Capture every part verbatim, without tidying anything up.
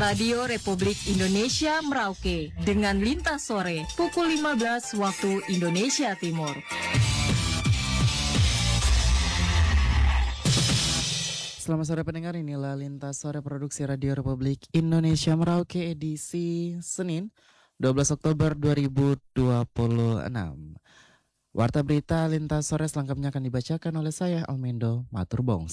Radio Republik Indonesia Merauke dengan Lintas Sore pukul lima belas waktu Indonesia Timur. Selamat sore pendengar, inilah Lintas Sore produksi Radio Republik Indonesia Merauke edisi Senin dua belas Oktober dua ribu dua puluh enam. Warta berita Lintas Sore selengkapnya akan dibacakan oleh saya Almendo Maturbongs.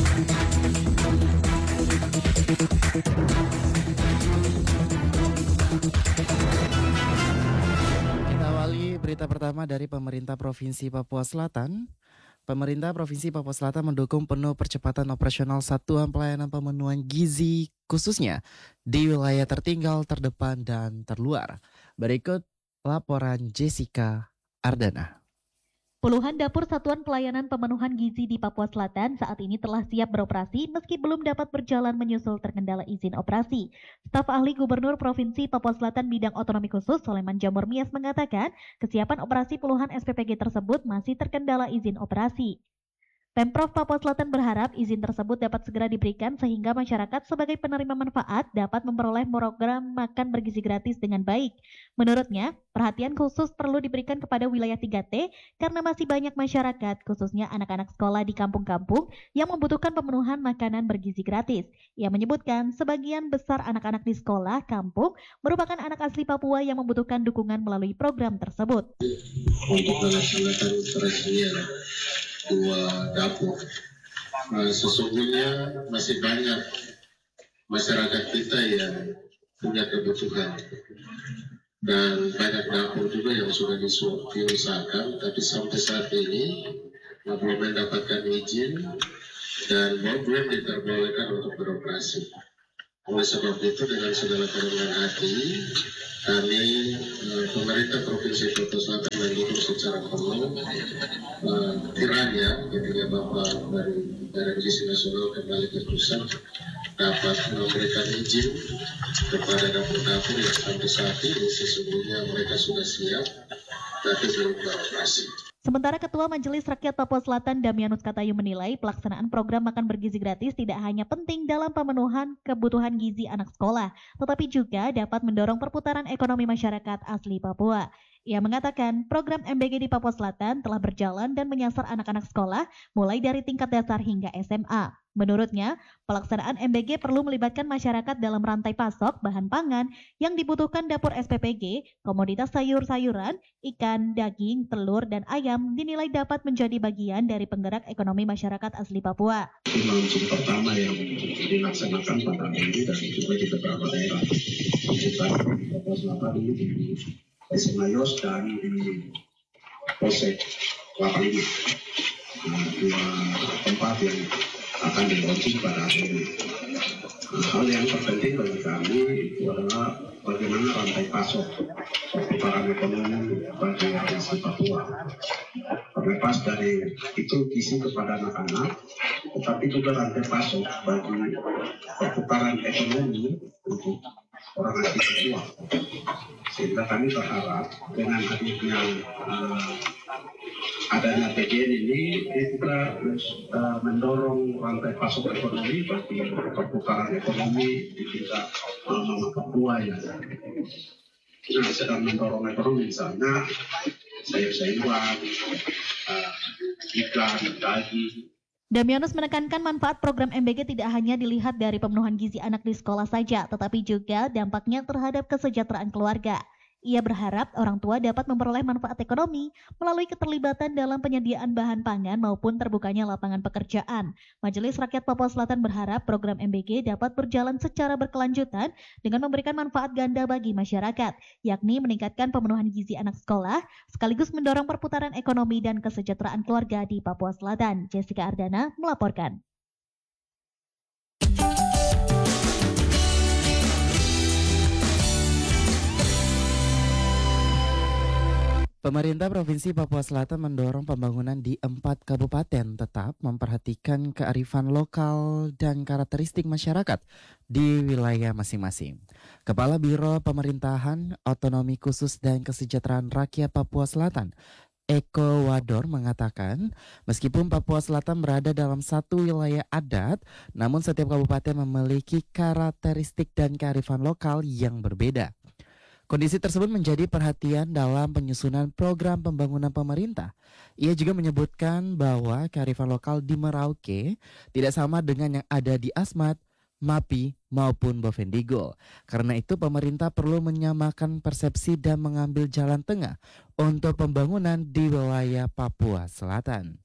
Kita awali berita pertama dari pemerintah Provinsi Papua Selatan. Pemerintah Provinsi Papua Selatan mendukung penuh percepatan operasional satuan pelayanan pemenuhan gizi khususnya di wilayah tertinggal, terdepan, dan terluar. Berikut laporan Jessica Ardana. Puluhan dapur satuan pelayanan pemenuhan gizi di Papua Selatan saat ini telah siap beroperasi meski belum dapat berjalan menyusul terkendala izin operasi. Staf ahli Gubernur Provinsi Papua Selatan bidang otonomi khusus Soleman Jamur Mias mengatakan kesiapan operasi puluhan S P P G tersebut masih terkendala izin operasi. Pemprov Papua Selatan berharap izin tersebut dapat segera diberikan sehingga masyarakat sebagai penerima manfaat dapat memperoleh program makan bergizi gratis dengan baik. Menurutnya, perhatian khusus perlu diberikan kepada wilayah tiga T karena masih banyak masyarakat, khususnya anak-anak sekolah di kampung-kampung yang membutuhkan pemenuhan makanan bergizi gratis. Ia menyebutkan sebagian besar anak-anak di sekolah kampung merupakan anak asli Papua yang membutuhkan dukungan melalui program tersebut. Untuk melaksanakan operasinya dua dapur. Nah, sesungguhnya masih banyak masyarakat kita yang punya kebutuhan dan banyak dapur juga yang sudah diusahakan, tapi sampai saat ini belum mendapatkan izin dan belum diperbolehkan untuk beroperasi. Oleh sebab itu dengan segala kerendahan hati kami eh, pemerintah Provinsi Papua Selatan mendukung secara penuh eh, kiranya ketika Bapak dari Badan Gizi Nasional kembali ke pusat dapat memberikan izin kepada dapur-dapur yang sampai saat ini sesungguhnya mereka sudah siap tapi belum beroperasi. Sementara Ketua Majelis Rakyat Papua Selatan Damianus Katayu menilai pelaksanaan program makan bergizi gratis tidak hanya penting dalam pemenuhan kebutuhan gizi anak sekolah, tetapi juga dapat mendorong perputaran ekonomi masyarakat asli Papua. Ia mengatakan program M B G di Papua Selatan telah berjalan dan menyasar anak-anak sekolah mulai dari tingkat dasar hingga S M A. Menurutnya, pelaksanaan M B G perlu melibatkan masyarakat dalam rantai pasok bahan pangan yang dibutuhkan dapur S P P G, komoditas sayur-sayuran, ikan, daging, telur, dan ayam dinilai dapat menjadi bagian dari penggerak ekonomi masyarakat asli Papua. Langsung pertama yang dilaksanakan pada minggu dan juga di beberapa daerah. Kita Papua Selatan ini di Semayos dan di Polsek Kelapa Lima, dua tempat yang akan dilaunching pada hari ini. Hal yang terpenting bagi kami itu adalah bagaimana rantai pasok perputaran ekonomi bagi asli Papua. Terlepas dari itu gizi kepada anak-anak, tetapi juga rantai pasok bagi perputaran ekonomi untuk orang asli Papua. Sehingga kami berharap dengan hadirnya uh, adanya P G N ini kita uh, mendorong rantai pasok ekonomi bagi perputaran ekonomi di tingkat uh, Papua ya. Nah, sedang mendorong ekonomi misalnya sayur-sayuran, uh, ikan, daging. Damianus menekankan manfaat program M B G tidak hanya dilihat dari pemenuhan gizi anak di sekolah saja, tetapi juga dampaknya terhadap kesejahteraan keluarga. Ia berharap orang tua dapat memperoleh manfaat ekonomi melalui keterlibatan dalam penyediaan bahan pangan maupun terbukanya lapangan pekerjaan. Majelis Rakyat Papua Selatan berharap program M B G dapat berjalan secara berkelanjutan dengan memberikan manfaat ganda bagi masyarakat, yakni meningkatkan pemenuhan gizi anak sekolah, sekaligus mendorong perputaran ekonomi dan kesejahteraan keluarga di Papua Selatan. Jessica Ardana melaporkan. Pemerintah Provinsi Papua Selatan mendorong pembangunan di empat kabupaten tetap memperhatikan kearifan lokal dan karakteristik masyarakat di wilayah masing-masing. Kepala Biro Pemerintahan Otonomi Khusus dan Kesejahteraan Rakyat Papua Selatan, Ekuador mengatakan, meskipun Papua Selatan berada dalam satu wilayah adat, namun setiap kabupaten memiliki karakteristik dan kearifan lokal yang berbeda. Kondisi tersebut menjadi perhatian dalam penyusunan program pembangunan pemerintah. Ia juga menyebutkan bahwa kearifan lokal di Merauke tidak sama dengan yang ada di Asmat, Mapi, maupun Bovendigul. Karena itu pemerintah perlu menyamakan persepsi dan mengambil jalan tengah untuk pembangunan di wilayah Papua Selatan.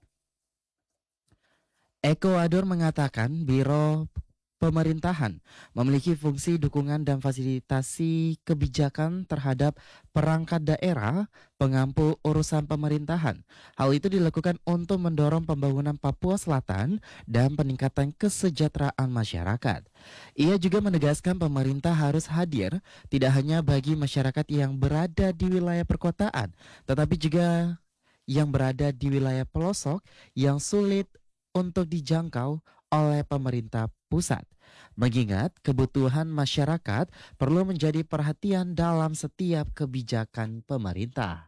Ekuador mengatakan Biro Pemerintahan memiliki fungsi dukungan dan fasilitasi kebijakan terhadap perangkat daerah pengampu urusan pemerintahan. Hal itu dilakukan untuk mendorong pembangunan Papua Selatan dan peningkatan kesejahteraan masyarakat. Ia juga menegaskan pemerintah harus hadir tidak hanya bagi masyarakat yang berada di wilayah perkotaan, tetapi juga yang berada di wilayah pelosok yang sulit untuk dijangkau oleh pemerintah pusat. Mengingat kebutuhan masyarakat perlu menjadi perhatian dalam setiap kebijakan pemerintah.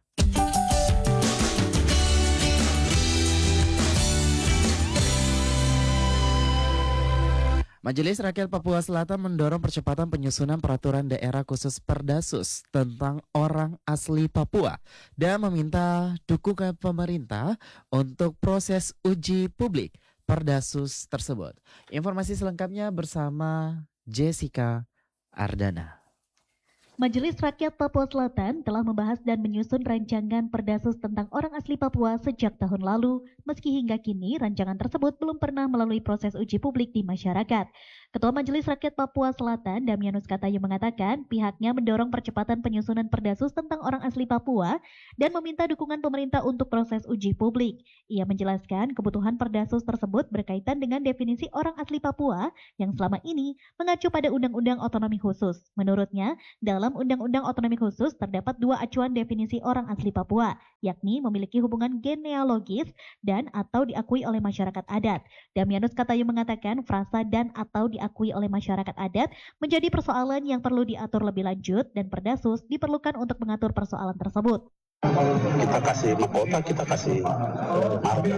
Majelis Rakyat Papua Selatan mendorong percepatan penyusunan peraturan daerah khusus Perdasus tentang orang asli Papua dan meminta dukungan pemerintah untuk proses uji publik Perdasus tersebut. Informasi selengkapnya bersama Jessica Ardana. Majelis Rakyat Papua Selatan telah membahas dan menyusun rancangan Perdasus tentang orang asli Papua sejak tahun lalu, meski hingga kini rancangan tersebut belum pernah melalui proses uji publik di masyarakat. Ketua Majelis Rakyat Papua Selatan, Damianus Katayu mengatakan pihaknya mendorong percepatan penyusunan Perdasus tentang orang asli Papua dan meminta dukungan pemerintah untuk proses uji publik. Ia menjelaskan kebutuhan Perdasus tersebut berkaitan dengan definisi orang asli Papua yang selama ini mengacu pada Undang-Undang Otonomi Khusus. Menurutnya, dalam Undang-Undang Otonomi Khusus terdapat dua acuan definisi orang asli Papua, yakni memiliki hubungan genealogis dan atau diakui oleh masyarakat adat. Damianus Katayu mengatakan frasa dan atau diakui oleh masyarakat adat menjadi persoalan yang perlu diatur lebih lanjut dan Perdasus diperlukan untuk mengatur persoalan tersebut. Kita kasih mahkota, kita kasih marga.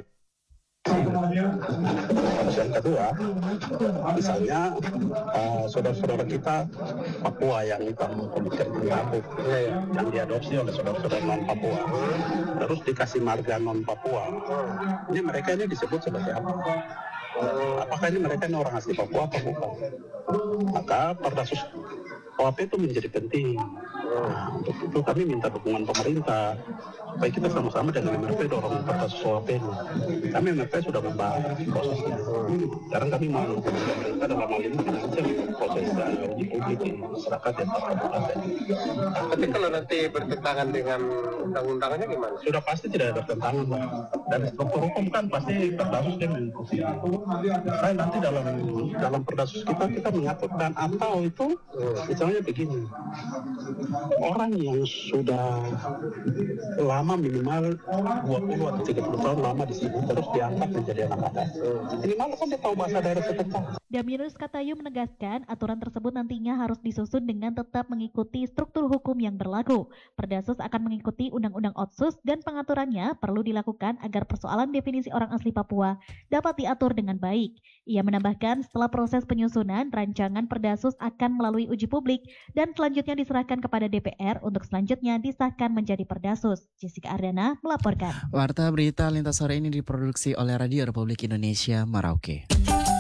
Terus yang kedua, misalnya uh, saudara-saudara kita Papua yang hitam pemikiran penggabung yang diadopsi oleh saudara-saudara non Papua, terus dikasih marga non Papua. Ini mereka ini disebut sebagai apa? Apakah ini mereka ini orang asli Papua atau bukan? Maka Perdasus O A P itu menjadi penting. Nah, untuk itu kami minta dukungan pemerintah supaya kita sama-sama dengan M R P dorong Perdasus O A P ini. Kami M R P sudah membahas prosesnya. Sekarang kami mau dukungan pemerintah dalam hal ini financial proses dan uji publik di masyarakat dan kabupaten. Tapi kalau nanti bertentangan dengan undang-undangnya gimana? Sudah pasti tidak ada pertentangan, Pak. Dan struktur hukum kan pasti Perdasus dia mengikuti. Saya nanti dalam dalam Perdasus kita kita mengatur dan atau itu misalnya begini, orang yang sudah lama minimal dua puluh atau tiga puluh tahun lama di sini terus diangkat menjadi anak adat. Minimal kan dia tahu bahasa daerah setempat. Damianus Katayu menegaskan aturan tersebut nantinya harus disusun dengan tetap mengikuti struktur hukum yang berlaku. Perdasus akan mengikuti Undang-Undang Otsus dan pengaturannya perlu dilakukan agar persoalan definisi orang asli Papua dapat diatur dengan baik. Ia menambahkan setelah proses penyusunan, rancangan Perdasus akan melalui uji publik dan selanjutnya diserahkan kepada D P R untuk selanjutnya disahkan menjadi Perdasus. Jessica Ardana melaporkan. Warta berita lintas sore ini diproduksi oleh Radio Republik Indonesia Merauke.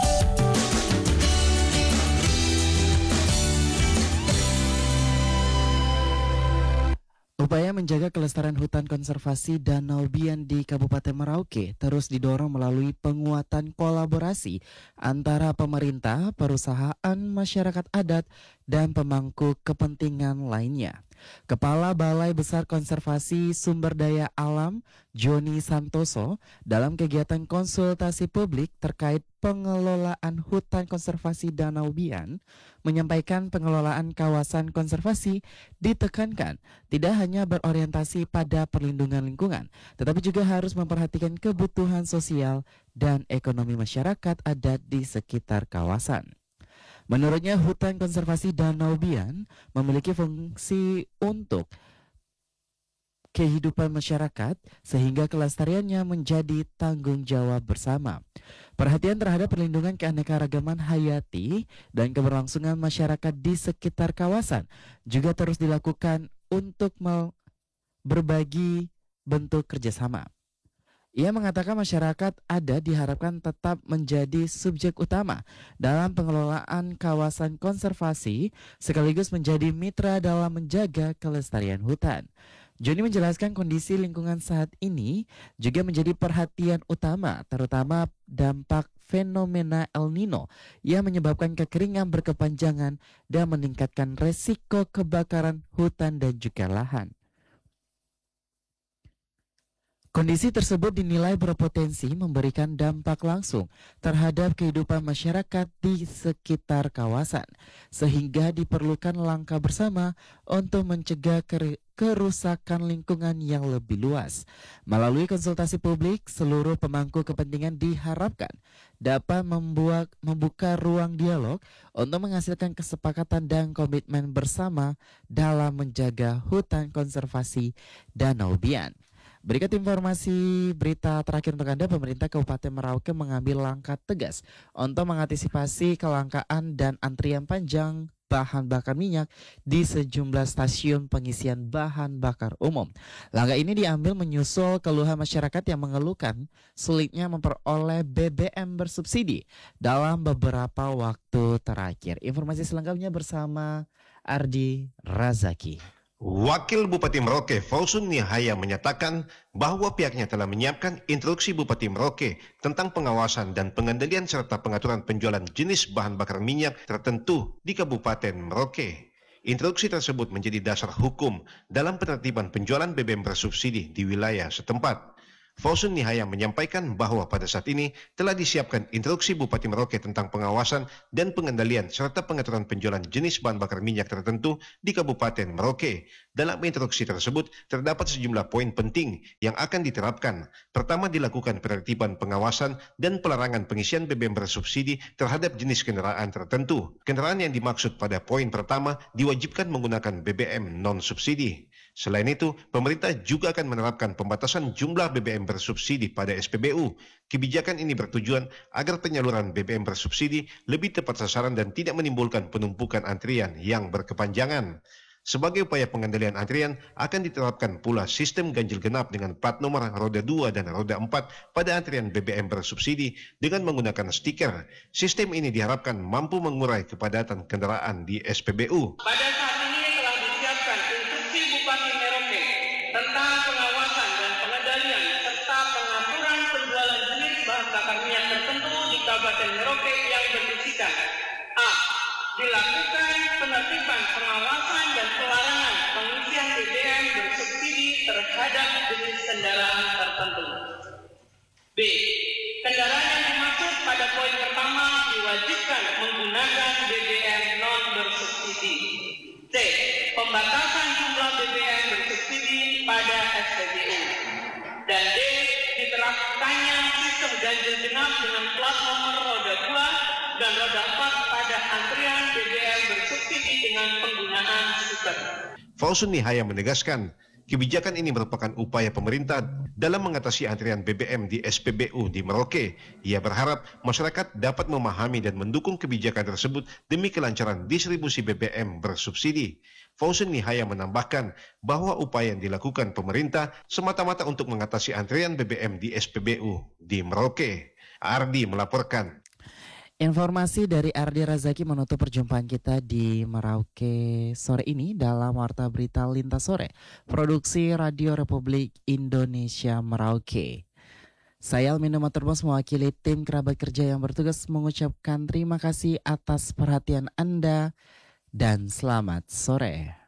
Upaya menjaga kelestarian hutan konservasi Danau Bian di Kabupaten Merauke terus didorong melalui penguatan kolaborasi antara pemerintah, perusahaan, masyarakat adat, dan pemangku kepentingan lainnya. Kepala Balai Besar Konservasi Sumber Daya Alam Joni Santoso dalam kegiatan konsultasi publik terkait pengelolaan hutan konservasi Danau Bian menyampaikan pengelolaan kawasan konservasi ditekankan tidak hanya berorientasi pada perlindungan lingkungan, tetapi juga harus memperhatikan kebutuhan sosial dan ekonomi masyarakat adat di sekitar kawasan. Menurutnya, hutan konservasi Danau Bian memiliki fungsi untuk kehidupan masyarakat sehingga kelestariannya menjadi tanggung jawab bersama. Perhatian terhadap perlindungan keanekaragaman hayati dan keberlangsungan masyarakat di sekitar kawasan juga terus dilakukan untuk berbagi bentuk kerjasama. Ia mengatakan masyarakat adat diharapkan tetap menjadi subjek utama dalam pengelolaan kawasan konservasi sekaligus menjadi mitra dalam menjaga kelestarian hutan. Joni menjelaskan kondisi lingkungan saat ini juga menjadi perhatian utama, terutama dampak fenomena El Nino yang menyebabkan kekeringan berkepanjangan dan meningkatkan resiko kebakaran hutan dan juga lahan. Kondisi tersebut dinilai berpotensi memberikan dampak langsung terhadap kehidupan masyarakat di sekitar kawasan, sehingga diperlukan langkah bersama untuk mencegah kerusakan lingkungan yang lebih luas. Melalui konsultasi publik, seluruh pemangku kepentingan diharapkan dapat membuat, membuka ruang dialog untuk menghasilkan kesepakatan dan komitmen bersama dalam menjaga hutan konservasi Danau Bian. Berikut informasi berita terakhir untuk Anda. Pemerintah Kabupaten Merauke mengambil langkah tegas untuk mengantisipasi kelangkaan dan antrian panjang bahan bakar minyak di sejumlah stasiun pengisian bahan bakar umum. Langkah ini diambil menyusul keluhan masyarakat yang mengeluhkan sulitnya memperoleh B B M bersubsidi dalam beberapa waktu terakhir. Informasi selengkapnya bersama Ardi Razaki. Wakil Bupati Merauke Fausun Nihaya menyatakan bahwa pihaknya telah menyiapkan instruksi Bupati Merauke tentang pengawasan dan pengendalian serta pengaturan penjualan jenis bahan bakar minyak tertentu di Kabupaten Merauke. Instruksi tersebut menjadi dasar hukum dalam penertiban penjualan B B M bersubsidi di wilayah setempat. Fausun Nihaya menyampaikan bahwa pada saat ini telah disiapkan instruksi Bupati Merauke tentang pengawasan dan pengendalian serta pengaturan penjualan jenis bahan bakar minyak tertentu di Kabupaten Merauke. Dalam instruksi tersebut terdapat sejumlah poin penting yang akan diterapkan. Pertama, dilakukan penertiban pengawasan dan pelarangan pengisian B B M bersubsidi terhadap jenis kendaraan tertentu. Kendaraan yang dimaksud pada poin pertama diwajibkan menggunakan B B M non-subsidi. Selain itu, pemerintah juga akan menerapkan pembatasan jumlah B B M bersubsidi pada S P B U. Kebijakan ini bertujuan agar penyaluran B B M bersubsidi lebih tepat sasaran dan tidak menimbulkan penumpukan antrian yang berkepanjangan. Sebagai upaya pengendalian antrian, akan diterapkan pula sistem ganjil genap dengan plat nomor roda dua dan roda empat pada antrian B B M bersubsidi dengan menggunakan stiker. Sistem ini diharapkan mampu mengurai kepadatan kendaraan di S P B U. Pada saat ini telah disiapkan instruksi Bupati Merauke tentang pengawasan dan pengendalian serta pengaturan penjualan jenis bahan bakar minyak tertentu di Kabupaten Merauke yang berisikan A. Dilakukan penertiban pengawasan dan pelarangan pengisian B B M bersubsidi terhadap jenis kendaraan tertentu. B. Kendaraan yang dimaksud pada poin pertama diwajibkan menggunakan B B M non bersubsidi. C. Pembatasan jumlah B B M bersubsidi pada S P B U. Dan D. Diterapkannya sistem ganjil genap dengan plat nomor roda dua dan roda empat pada antrian B B M bersubsidi dengan penggunaan stiker. Fausun Nihaya menegaskan, kebijakan ini merupakan upaya pemerintah dalam mengatasi antrian B B M di S P B U di Merauke. Ia berharap masyarakat dapat memahami dan mendukung kebijakan tersebut demi kelancaran distribusi B B M bersubsidi. Fausun Nihaya menambahkan bahwa upaya yang dilakukan pemerintah semata-mata untuk mengatasi antrian B B M di S P B U di Merauke. Ardi melaporkan. Informasi dari Ardi Razaki menutup perjumpaan kita di Merauke sore ini dalam Warta Berita Lintas Sore, produksi Radio Republik Indonesia Merauke. Saya Almindo Maturbos mewakili tim kerabat kerja yang bertugas mengucapkan terima kasih atas perhatian Anda dan selamat sore.